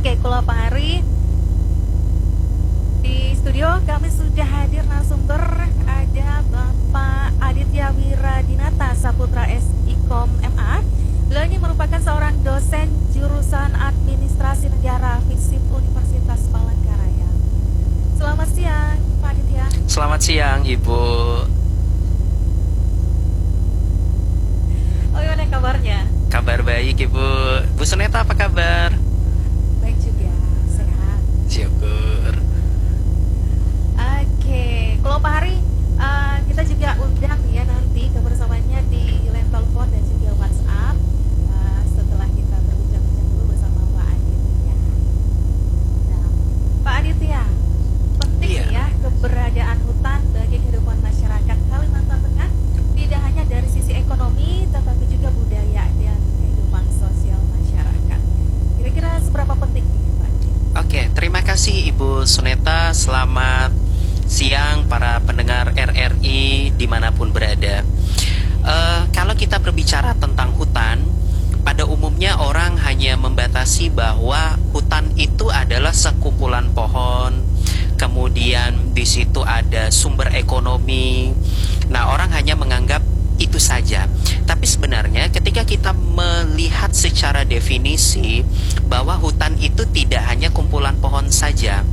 Oke, Kula Pahari di studio kami sudah hadir narasumber ada Bapak Aditya Wiradinata Saputra SIKOM MA. Beliau ini merupakan seorang dosen jurusan Administrasi Negara FISIP Universitas Palangkaraya. Selamat siang, Pak Aditya. Selamat siang, Ibu. Oh, gimana kabarnya? Kabar baik, Ibu. Bu Suneta, apa kabar? Baik juga, sehat. Syukur. Oke, kalau Pak Hari, kita juga undang ya nanti kebersamaannya di line telepon dan juga WhatsApp setelah kita berbincang-bincang dulu bersama Pak Aditya. Nah, Pak Aditya, penting ya keberadaan hutan bagi kehidupan masyarakat Kalimantan Tengah, tidak hanya dari sisi ekonomi, tetapi juga budaya dan kehidupan sosial masyarakat. Kira-kira seberapa penting nih, Pak Aditya? Oke, terima kasih Ibu Suneta. Selamat siang para pendengar RRI dimanapun berada. Kalau kita berbicara tentang hutan, pada umumnya orang hanya membatasi bahwa hutan itu adalah sekumpulan pohon, kemudian di situ ada sumber ekonomi. Nah, orang hanya menganggap itu saja. Tapi sebenarnya ketika kita melihat secara definisi bahwa hutan itu tidak hanya kumpulan pohon saja,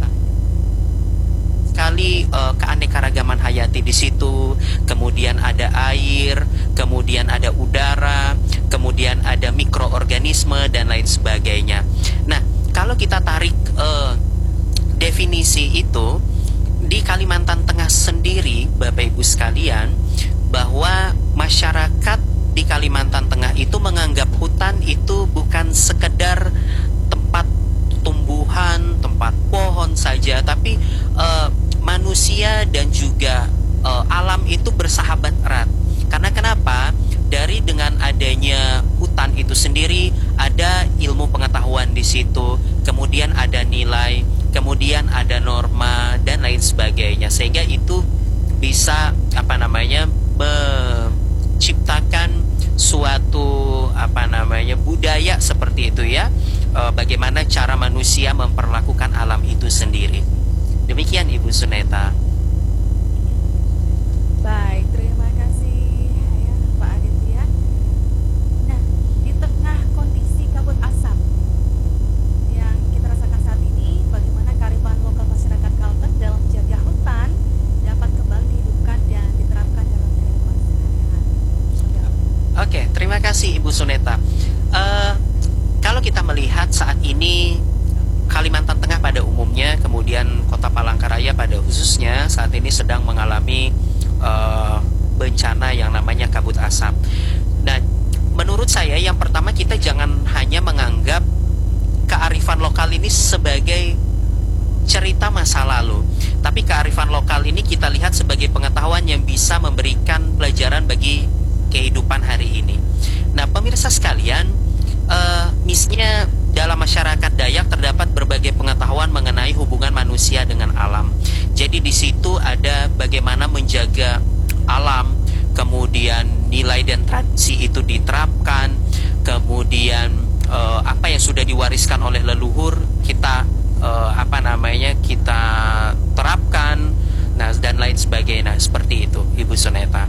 sekali keanekaragaman hayati di situ, kemudian ada air, kemudian ada udara, kemudian ada mikroorganisme dan lain sebagainya. Nah, kalau kita tarik definisi itu di Kalimantan Tengah sendiri, Bapak Ibu sekalian, bahwa masyarakat di Kalimantan Tengah itu menganggap hutan itu bukan sekedar tempat tumbuhan, tempat pohon saja, tapi manusia dan juga alam itu bersahabat erat. Karena kenapa? Dari dengan adanya hutan itu sendiri ada ilmu pengetahuan di situ, kemudian ada nilai, kemudian ada norma dan lain sebagainya, sehingga itu bisa menciptakan suatu budaya seperti itu ya. Bagaimana cara manusia memperlakukan alam itu sendiri. Demikian Ibu Suneta. Baik, terima kasih ya Pak Aditya. Nah, di tengah kondisi kabut asap yang kita rasakan saat ini, bagaimana kearifan lokal masyarakat Kalteng dalam menjaga hutan dapat kembali dihidupkan dan diterapkan dalam kehidupan sehari-hari? Oke, terima kasih Ibu Suneta. Kalau kita melihat saat ini Kalimantan Tengah pada umumnya, kemudian Kota Palangkaraya pada khususnya saat ini sedang mengalami bencana yang namanya kabut asap. Nah, menurut saya yang pertama kita jangan hanya menganggap kearifan lokal ini sebagai cerita masa lalu, tapi kearifan lokal ini kita lihat sebagai pengetahuan yang bisa memberikan pelajaran bagi kehidupan hari ini. Nah, pemirsa sekalian, misalnya dalam masyarakat Dayak terdapat berbagai pengetahuan mengenai hubungan manusia dengan alam. Jadi di situ ada bagaimana menjaga alam, kemudian nilai dan tradisi itu diterapkan, kemudian apa yang sudah diwariskan oleh leluhur kita kita terapkan, nah dan lain sebagainya. Nah, seperti itu, Ibu Suneta.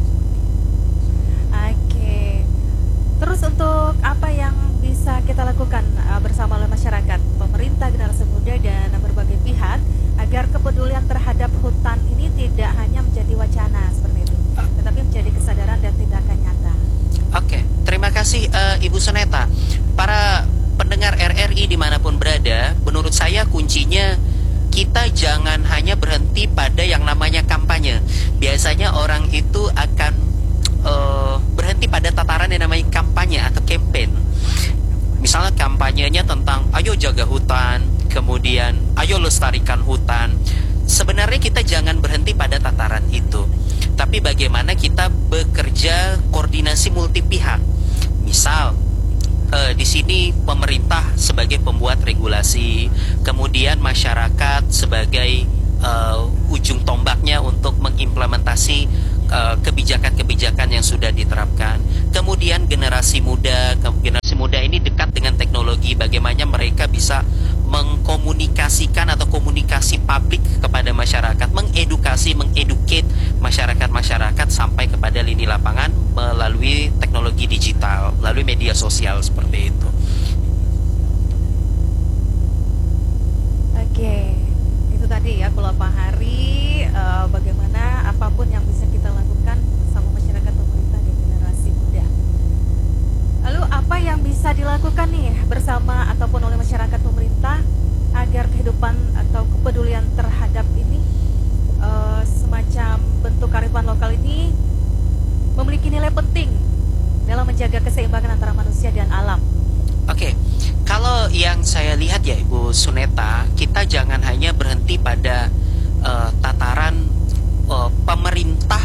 Oke. Terus untuk apa yang bisa kita lakukan bersama oleh masyarakat, pemerintah, generasi muda dan berbagai pihak agar kepedulian terhadap hutan ini tidak hanya menjadi wacana seperti itu, tetapi menjadi kesadaran dan tindakan nyata? Oke, terima kasih Ibu Suneta. Para pendengar RRI dimanapun berada, menurut saya kuncinya kita jangan hanya berhenti pada yang namanya kampanye. Biasanya orang itu akan berhenti pada tataran yang namanya kampanye atau campaign. Misalnya kampanyenya tentang ayo jaga hutan, kemudian ayo lestarikan hutan. Sebenarnya kita jangan berhenti pada tataran itu, tapi bagaimana kita bekerja koordinasi multi pihak. Misal di sini pemerintah sebagai pembuat regulasi, kemudian masyarakat sebagai ujung tombaknya untuk mengimplementasi kebijakan-kebijakan yang sudah diterapkan. Kemudian generasi muda ini dekat dengan teknologi, bagaimana mereka bisa lapangan melalui teknologi digital, melalui media sosial seperti itu. Oke, itu tadi ya kalau Pak Hari, bagaimana apapun yang bisa kita lakukan sama masyarakat, pemerintah, dan generasi muda. Lalu apa yang bisa dilakukan nih bersama ataupun oleh masyarakat pemerintah agar kehidupan atau kepedulian terhadap ini semacam bentuk kearifan lokal ini memiliki nilai penting dalam menjaga keseimbangan antara manusia dan alam. Oke, kalau yang saya lihat ya Ibu Suneta, kita jangan hanya berhenti pada tataran pemerintah,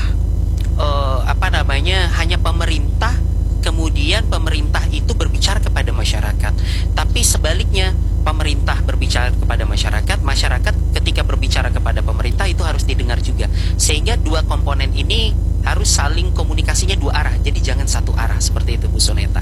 hanya pemerintah, kemudian pemerintah itu berbicara kepada masyarakat. Tapi sebaliknya, pemerintah berbicara kepada masyarakat, masyarakat ketika berbicara kepada pemerintah itu harus didengar juga. Sehingga dua komponen ini harus saling komunikasinya dua arah, jadi jangan satu arah, seperti itu Bu Suneta.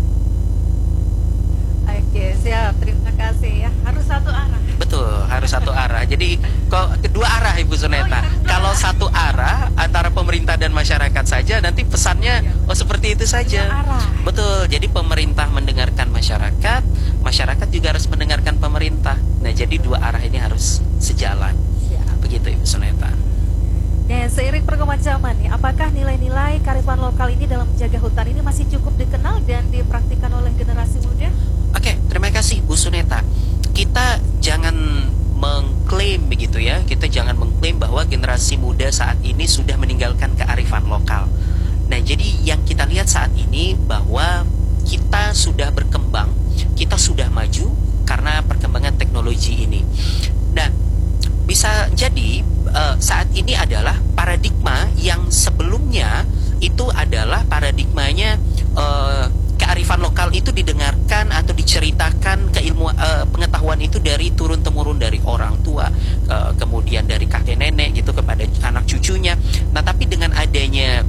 Oke, siap. Terima kasih ya. Harus satu arah. Betul, harus satu arah. Jadi kok kedua arah Ibu Suneta. Kalau satu arah antara pemerintah dan masyarakat saja, nanti pesannya seperti itu saja. Dua arah. Betul. Jadi pemerintah mendengarkan masyarakat, masyarakat juga harus mendengarkan pemerintah. Nah, jadi dua arah ini harus sejalan. Siap. Begitu Ibu Suneta. Dan seiring perkembangan zaman nih, apakah nilai-nilai kearifan lokal ini dalam menjaga hutan ini masih cukup dikenal dan dipraktikkan oleh generasi muda? Oke, terima kasih Bu Suneta. Kita jangan mengklaim begitu ya, kita jangan mengklaim bahwa generasi muda saat ini sudah meninggalkan kearifan lokal. Nah, jadi yang kita lihat saat ini bahwa kita sudah berkembang, kita sudah maju karena perkembangan teknologi ini. Nah, bisa jadi saat ini adalah paradigma yang sebelumnya itu adalah paradigmanya kearifan lokal itu didengarkan atau diceritakan pengetahuan itu dari turun temurun dari orang tua, kemudian dari kakek nenek gitu kepada anak cucunya. Nah, tapi dengan adanya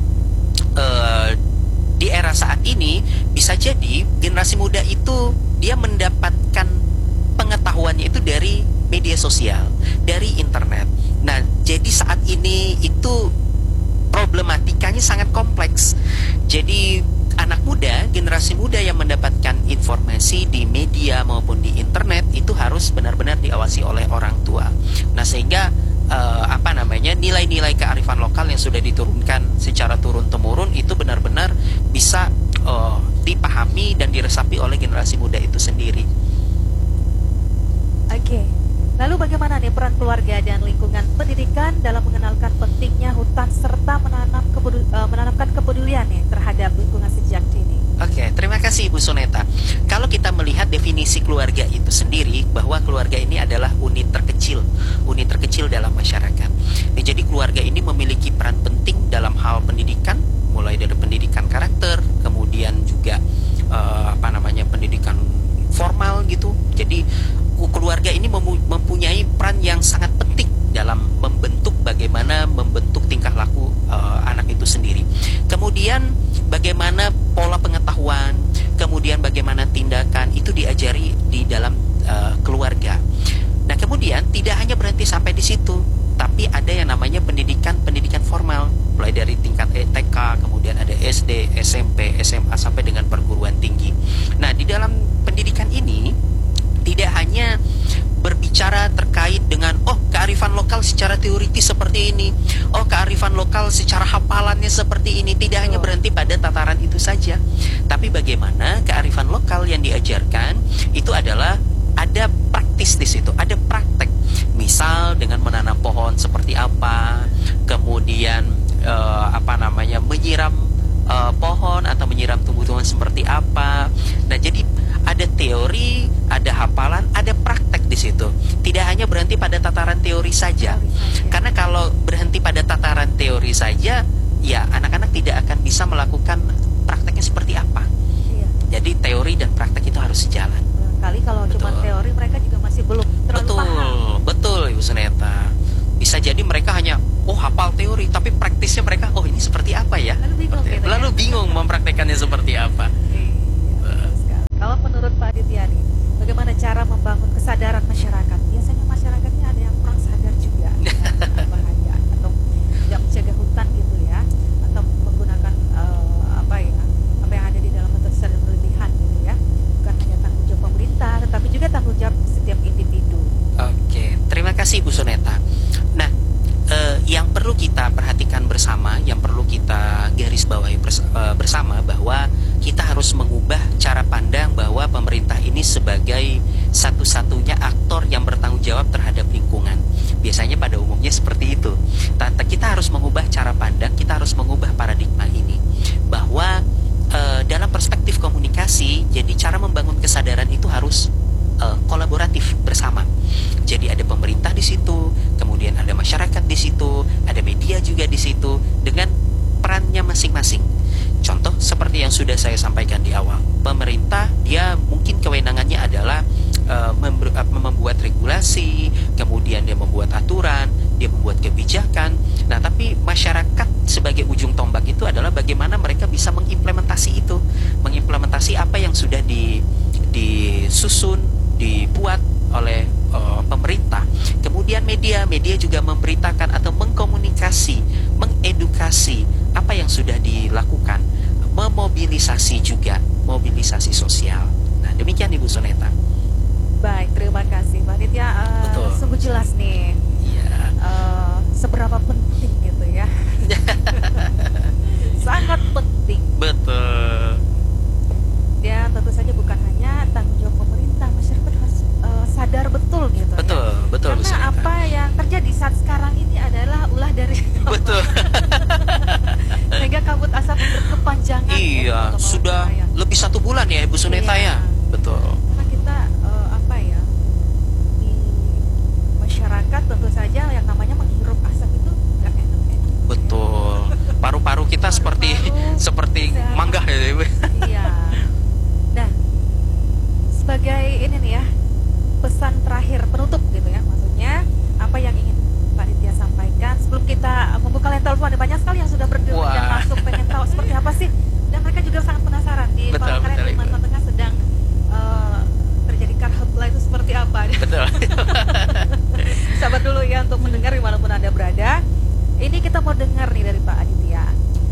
di era saat ini, bisa jadi generasi muda itu dia mendapatkan pengetahuannya itu dari media sosial, dari internet. Nah, jadi saat ini itu problematikanya sangat kompleks. Jadi anak muda, generasi muda yang mendapatkan informasi di media maupun di internet itu harus benar-benar diawasi oleh orang tua. Nah, sehingga nilai-nilai kearifan lokal yang sudah diturunkan secara turun-temurun itu benar-benar bisa dipahami dan diresapi oleh generasi muda itu sendiri. Oke. Lalu bagaimana nih peran keluarga dan lingkungan pendidikan dalam mengenalkan pentingnya hutan serta menanamkan kepedulian nih terhadap lingkungan sejak dini? Oke, terima kasih Ibu Suneta. Kalau kita melihat definisi keluarga itu sendiri, bahwa keluarga ini adalah unit terkecil dalam masyarakat. Jadi keluarga ini memiliki peran penting dalam hal pendidikan, mulai dari pendidikan karakter, kemudian juga pendidikan formal gitu. Jadi keluarga ini mempunyai peran yang sangat penting dalam bagaimana membentuk tingkah laku anak itu sendiri. Kemudian bagaimana pola pengetahuan, kemudian bagaimana tindakan itu diajari di dalam keluarga. Nah, kemudian tidak hanya berhenti sampai di situ, tapi ada yang namanya pendidikan formal, mulai dari tingkat TK, kemudian ada SD, SMP, SMA sampai dengan perguruan tinggi. Nah, di dalam pendidikan ini tidak hanya berbicara terkait dengan kearifan lokal secara teoritis seperti ini, kearifan lokal secara hafalannya seperti ini, tidak hanya berhenti pada tataran itu saja, tapi bagaimana kearifan lokal yang diajarkan itu adalah ada praktis di situ, ada praktek. Misal dengan menanam pohon seperti apa, kemudian menyiram pohon atau menyiram tumbuh-tumbuhan seperti apa. Nah, jadi ada teori, ada hafalan, ada praktek di situ. Tidak hanya berhenti pada tataran teori saja. Karena kalau berhenti pada tataran teori saja, ya anak-anak tidak akan bisa melakukan prakteknya seperti apa. Iya. Jadi teori dan praktek itu harus sejalan. Kali kalau cuma teori mereka juga masih belum terlalu paham. Betul Ibu Suneta. Bisa jadi mereka hanya hafal teori, tapi praktisnya mereka ini seperti apa ya? Lalu bingung mempraktekannya seperti apa. Kalau menurut Pak Adityani, bagaimana cara membangun kesadaran masyarakat? Biasanya masyarakatnya ada yang kurang sadar juga dengan bahaya atau tidak menjaga hutan gitu ya, atau menggunakan pemerintah ini sebagai satu-satunya aktor yang bertanggung jawab terhadap lingkungan. Biasanya pada umumnya seperti itu. Kita harus mengubah cara pandang, kita harus mengubah paradigma ini. Bahwa dalam perspektif komunikasi, jadi cara membangun kesadaran itu harus kolaboratif bersama. Jadi ada pemerintah di situ, kemudian ada masyarakat di situ, ada media juga di situ dengan perannya masing-masing. Contoh seperti yang sudah saya sampaikan di awal, pemerintah dia mungkin kewenangannya adalah membuat regulasi, kemudian dia membuat aturan, dia membuat kebijakan. Nah, tapi masyarakat sebagai ujung tombak itu adalah bagaimana mereka bisa mengimplementasi itu, mengimplementasi apa yang sudah disusun, dibuat oleh pemerintah. Kemudian media juga memberitakan atau mengkomunikasi, mengedukasi apa yang sudah dilakukan, memobilisasi juga, mobilisasi sosial. Nah, demikian Ibu Soneta. Baik, terima kasih Pak Ditya. Sungguh jelas nih. Iya. Seberapa penting gitu ya. Sangat penting. Betul. Dan tentu saja bukan hanya tanggung jawab pemerintah, masyarakat harus sadar betul gitu. Betul, ya. betul. Karena apa yang terjadi saat sekarang ini adalah ulah dari betul. Sehingga kabut asap berkepanjangan. Iya, sudah lebih 1 bulan ya Ibu Suneta ya. Betul. Karena kita di masyarakat tentu saja yang namanya menghirup asap itu nggak enak-enak. Betul. Paru-paru kita seperti mangga ya Ibu. Iya. Nah, sebagai ini nih ya, pesan terakhir penutup gitu ya, maksudnya apa yang ingin Pak Ditya sampaikan sebelum kita membuka line telepon. Ada banyak sekali yang sudah yang masuk pengen tahu seperti apa sih, dan mereka juga sangat penasaran di Palangkaraya Kalimantan Tengah sedang terjadi karhutlah itu seperti apa. Betul. Sabar dulu ya untuk mendengar dimanapun Anda berada. Ini kita mau dengar nih dari Pak Aditya,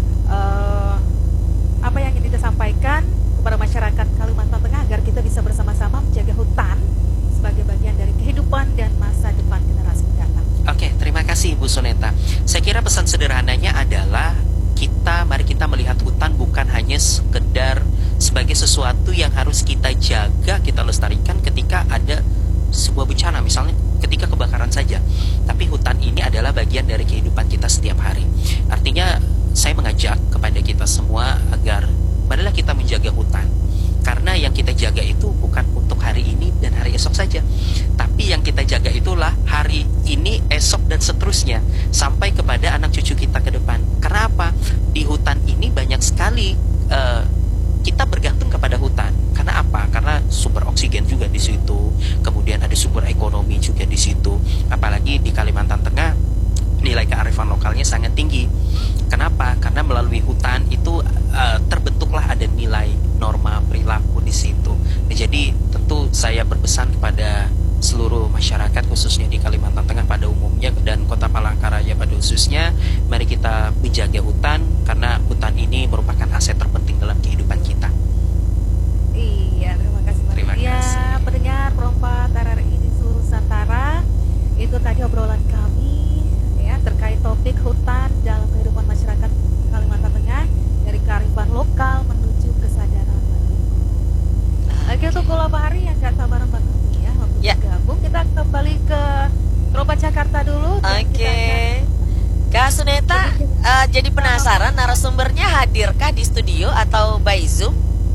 apa yang ingin kita sampaikan kepada masyarakat Kalimantan Tengah agar kita bisa bersama-sama menjaga hutan sebagai bagian dari kehidupan dan masa depan generasi mendatang. Oke, terima kasih Ibu Soneta. Saya kira pesan sederhananya adalah mari kita melihat hutan bukan hanya sekedar sebagai sesuatu yang harus kita jaga, kita lestarikan ketika ada sebuah bencana, misalnya ketika kebakaran saja. Tapi hutan ini adalah bagian dari kehidupan kita setiap hari. Artinya saya mengajak kepada kita semua agar marilah kita menjaga hutan. Karena yang kita jaga itu bukan untuk hari ini dan hari esok saja, tapi yang kita jaga itulah hari ini, esok, dan seterusnya sampai kepada anak cucu kita ke depan. Karena apa? Di hutan ini banyak sekali kita bergantung kepada hutan. Karena apa? Karena sumber oksigen juga di situ, kemudian ada sumber ekonomi juga di situ. Apalagi di Kalimantan Tengah nilai kearifan lokalnya sangat tinggi. Kenapa? Karena melalui hutan itu terbentuklah ada nilai norma perilaku di situ. Nah, jadi tentu saya berpesan kepada seluruh masyarakat khususnya di Kalimantan Tengah pada umumnya dan Kota Palangkaraya pada khususnya, mari kita menjaga hutan karena hutan ini merupakan aset terpenting dalam kehidupan kita. Iya, terima kasih Pak. Terima kasih. Pendengar Perompak RRI di seluruh Nusantara, itu tadi obrolan kami ya terkait topik hutan dalam kehidupan masyarakat Kalimantan Tengah dari kearifan lokal menuju kesadaran. Oke, untuk beberapa hari yang gak sabaran banget nih ya untuk bergabung, kita kembali ke Tropa Jakarta dulu. Oke. Kak Suneta, jadi penasaran narasumbernya hadirkah di studio atau by Zoom?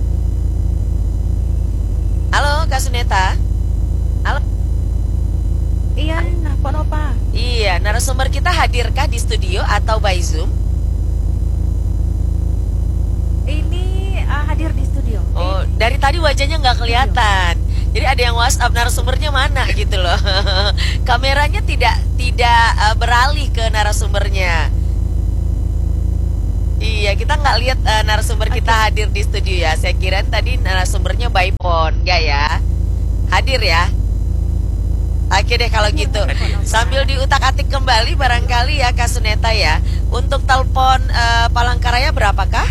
Halo Kak Suneta. Halo. Iya, Pak Nova. Iya, narasumber kita hadirkah di studio atau by Zoom? Ini hadir di studio. Oh, dari tadi wajahnya nggak kelihatan. Jadi ada yang WhatsApp narasumbernya mana gitu loh. Kameranya tidak beralih ke narasumbernya. Iya, kita nggak lihat narasumber kita hadir di studio ya. Saya kira tadi narasumbernya by phone, nggak ya? Hadir ya? Oke deh kalau gitu. Sambil diutak-atik kembali barangkali ya Kak Suneta ya. Untuk telepon Palangkaraya berapakah?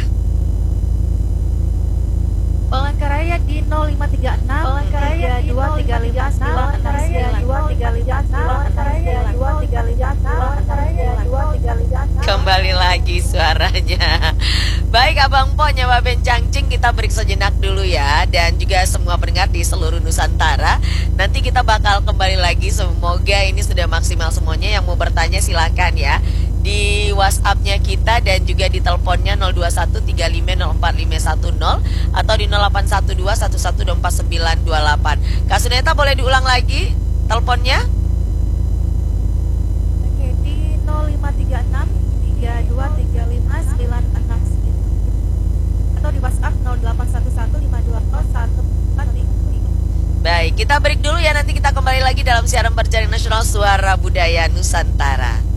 Palangkaraya di 0536 Palangkaraya di 2355 Palangkaraya di 2355 Palangkaraya di 2355 Palangkaraya di 2355 Kembali lagi suaranya. Baik Abang Po, Nyawa Ben Cangcing, kita break sejenak dulu ya. Dan juga semua pendengar di seluruh Nusantara, nanti kita bakal kembali lagi. Semoga ini sudah maksimal semuanya. Yang mau bertanya silahkan ya, di WhatsApp-nya kita dan juga di teleponnya 02135045510 atau di 081211242928. Kak Suneta boleh diulang lagi teleponnya? Oke, di 0536 3235 969 atau di WhatsApp 0811 520 1433. Baik, kita break dulu ya, nanti kita kembali lagi dalam siaran berjaring nasional Suara Budaya Nusantara.